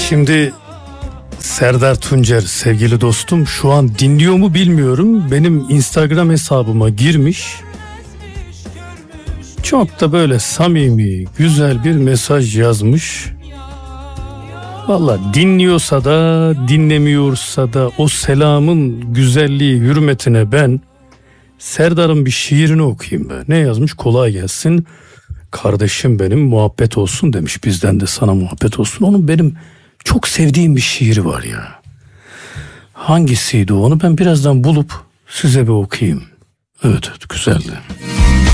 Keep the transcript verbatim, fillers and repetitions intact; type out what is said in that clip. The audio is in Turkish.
Şimdi Serdar Tuncer sevgili dostum şu an dinliyor mu bilmiyorum. Benim Instagram hesabıma girmiş. Çok da böyle samimi, güzel bir mesaj yazmış. Valla dinliyorsa da dinlemiyorsa da o selamın güzelliği hürmetine ben Serdar'ın bir şiirini okuyayım be. Ne yazmış? Kolay gelsin. Kardeşim benim muhabbet olsun demiş. Bizden de sana muhabbet olsun. Onun benim çok sevdiğim bir şiiri var ya. Hangisiydi o? Onu ben birazdan bulup size bir okuyayım. Evet evet güzeldi.